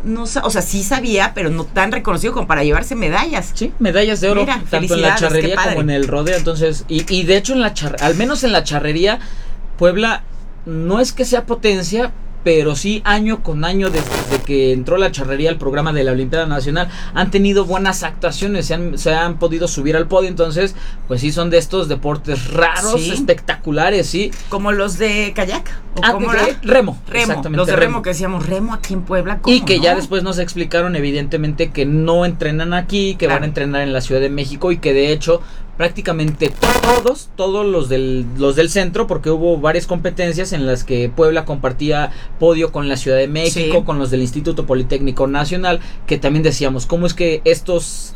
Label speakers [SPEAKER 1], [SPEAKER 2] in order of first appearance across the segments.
[SPEAKER 1] o sea, sí sabía, pero no tan reconocido como para llevarse medallas.
[SPEAKER 2] Sí, medallas de oro,
[SPEAKER 1] Mira,
[SPEAKER 2] tanto en la charrería como en el rodeo. Entonces, y de hecho al menos en la charrería, Puebla no es que sea potencia, pero sí año con año desde que entró la charrería al programa de la Olimpiada Nacional han tenido buenas actuaciones, se han podido subir al podio. Entonces pues sí, son de estos deportes raros, sí, espectaculares, sí,
[SPEAKER 1] como los de kayak
[SPEAKER 2] remo, exactamente,
[SPEAKER 1] los de remo que decíamos remo aquí en Puebla,
[SPEAKER 2] y que ya después nos explicaron evidentemente que no entrenan aquí, que van a entrenar en la Ciudad de México, y que de hecho prácticamente todos los del centro, porque hubo varias competencias en las que Puebla compartía podio con la Ciudad de México, sí, con los del Instituto Politécnico Nacional, que también decíamos, ¿cómo es que estos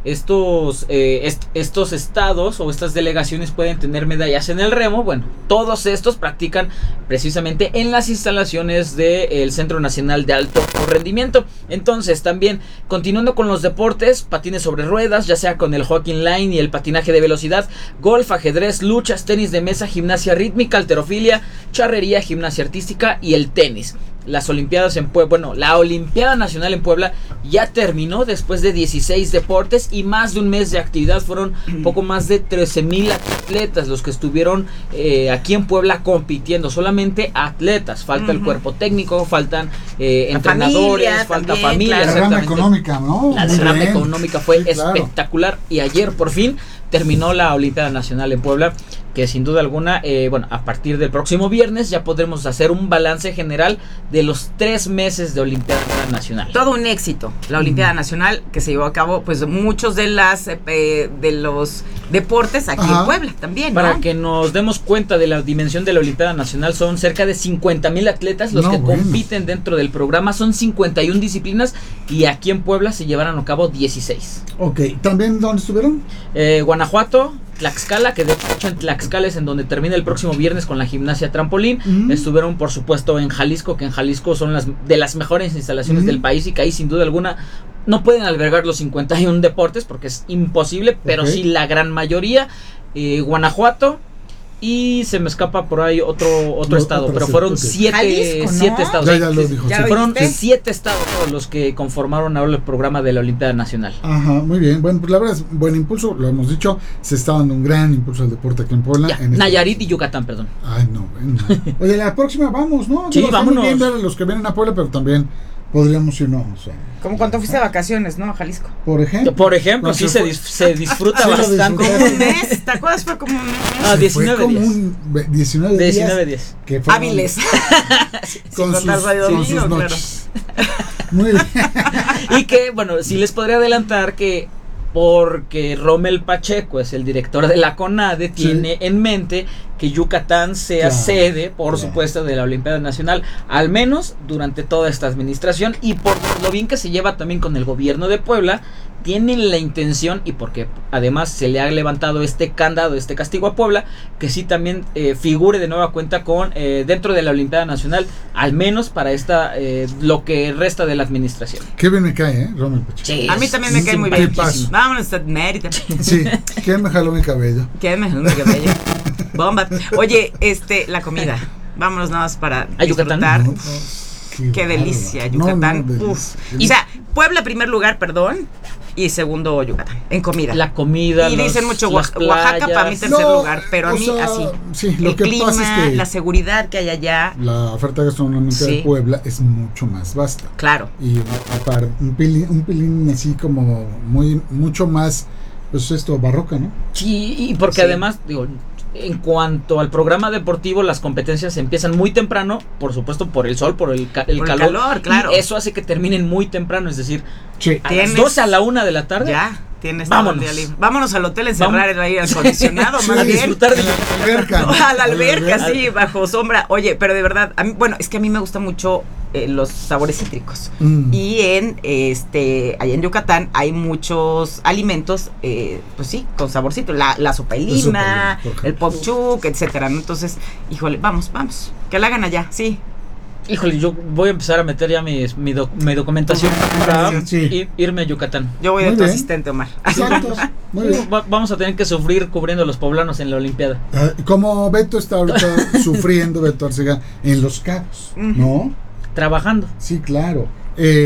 [SPEAKER 2] estados o estas delegaciones pueden tener medallas en el remo? Bueno, todos estos practican precisamente en las instalaciones del Centro Nacional de Alto Rendimiento. Entonces también, continuando con los deportes, patines sobre ruedas, ya sea con el hockey inline y el patinaje de velocidad, golf, ajedrez, luchas, tenis de mesa, gimnasia rítmica, halterofilia, charrería, gimnasia artística y el tenis. Las Olimpiadas en Puebla, bueno, la Olimpiada Nacional en Puebla ya terminó después de 16 deportes y más de un mes de actividad. Fueron poco más de 13,000 atletas los que estuvieron aquí en Puebla compitiendo. Solamente atletas, falta el cuerpo técnico, faltan entrenadores, falta familia.
[SPEAKER 3] La derrama económica, ¿no?
[SPEAKER 2] La derrama económica fue espectacular, y ayer por fin terminó la Olimpiada Nacional en Puebla, que sin duda alguna, bueno, a partir del próximo viernes ya podremos hacer un balance general de los 3 meses de Olimpiada Nacional.
[SPEAKER 1] Todo un éxito, la Olimpiada Nacional, que se llevó a cabo, pues muchos de los deportes aquí en Puebla también, ¿no?
[SPEAKER 2] Para que nos demos cuenta de la dimensión de la Olimpiada Nacional, son cerca de 50,000 atletas los que compiten dentro del programa. Son 51 disciplinas, y aquí en Puebla se llevaron a cabo 16.
[SPEAKER 3] Ok, ¿también dónde estuvieron?
[SPEAKER 2] Guanajuato, Tlaxcala, que de hecho en Tlaxcala es en donde termina el próximo viernes con la gimnasia trampolín. Estuvieron por supuesto en Jalisco, que en Jalisco son de las mejores instalaciones del país, y que ahí sin duda alguna no pueden albergar los 51 deportes porque es imposible, pero sí la gran mayoría. Guanajuato, y se me escapa por ahí otro estado, pero fueron 7 estados.
[SPEAKER 3] Ya lo dijo.
[SPEAKER 2] Fueron 7 estados los que conformaron ahora el programa de la Olimpiada Nacional.
[SPEAKER 3] Ajá, muy bien. Bueno, pues la verdad es buen impulso, lo hemos dicho, se está dando un gran impulso al deporte aquí en Puebla.
[SPEAKER 2] Nayarit y Yucatán, perdón.
[SPEAKER 3] Ay, no, bueno. Oye, la próxima vamos, ¿no?
[SPEAKER 2] Sí, vámonos.
[SPEAKER 3] Bien ver a los que vienen a Puebla, pero también podríamos irnos. O sea,
[SPEAKER 1] como cuando fuiste de vacaciones, ¿no? A Jalisco.
[SPEAKER 3] Por ejemplo,
[SPEAKER 2] sí se disfruta bastante.
[SPEAKER 1] Como un mes, ¿te acuerdas? Fue como un mes.
[SPEAKER 2] 19 días.
[SPEAKER 3] 19 días. Que
[SPEAKER 1] hábiles.
[SPEAKER 3] Con sus noches. Muy bien.
[SPEAKER 2] Y que, bueno, sí les podría adelantar que, porque Rommel Pacheco es el director de la CONADE, tiene en mente que Yucatán sea sede, por supuesto, de la Olimpiada Nacional, al menos durante toda esta administración, y por lo bien que se lleva también con el gobierno de Puebla, tienen la intención, y porque además se le ha levantado este candado, este castigo a Puebla, que sí también figure de nueva cuenta con dentro de la Olimpiada Nacional, al menos para lo que resta de la administración.
[SPEAKER 3] Qué bien me cae, Rommel Pacheco.
[SPEAKER 1] Sí, a mí también me cae muy bien. Vámonos a Mérida.
[SPEAKER 3] Sí, ¿quién me jaló mi cabello?
[SPEAKER 1] Bomba. Oye, la comida. Vámonos nada más para
[SPEAKER 2] disfrutar.
[SPEAKER 1] Qué delicia, Yucatán. Uf. O sea, Puebla primer lugar, perdón, y segundo Yucatán, en comida.
[SPEAKER 2] La comida.
[SPEAKER 1] Y dicen mucho Oaxaca para mí tercer lugar, pero a mí así.
[SPEAKER 3] Sí, lo que
[SPEAKER 1] clima,
[SPEAKER 3] pasa es que
[SPEAKER 1] la seguridad que hay allá.
[SPEAKER 3] La oferta gastronómica de Puebla es mucho más vasta.
[SPEAKER 1] Claro.
[SPEAKER 3] Y aparte, un pelín así como mucho más, pues barroca, ¿no?
[SPEAKER 2] Sí, y porque además, digo, en cuanto al programa deportivo, las competencias empiezan muy temprano, por supuesto por el sol, por el calor,
[SPEAKER 1] claro.
[SPEAKER 2] Y eso hace que terminen muy temprano, es decir, a las 12 a la 1 de la tarde.
[SPEAKER 1] Ya, tienes todo el día libre. Vámonos al hotel, encerrar el aire acondicionado, más
[SPEAKER 2] a
[SPEAKER 1] bien.
[SPEAKER 2] disfrutar de la
[SPEAKER 3] alberca.
[SPEAKER 1] A la alberca, sí, bajo sombra. Oye, pero de verdad, es que a mí me gusta mucho los sabores cítricos. Y allá en Yucatán hay muchos alimentos, pues sí, con saborcito. La sopa de lima, el popchuc, etcétera, ¿no? Entonces, híjole, vamos, que la hagan allá, sí.
[SPEAKER 2] Híjole, yo voy a empezar a meter ya mi documentación para irme a Yucatán.
[SPEAKER 1] Yo voy de tu asistente, Omar.
[SPEAKER 3] Exacto. Muy bien.
[SPEAKER 2] Vamos a tener que sufrir cubriendo a los poblanos en la Olimpiada.
[SPEAKER 3] Como Beto está ahorita sufriendo, Beto Arcega, en Los Cabos, ¿no?
[SPEAKER 2] Trabajando.
[SPEAKER 3] Sí, claro.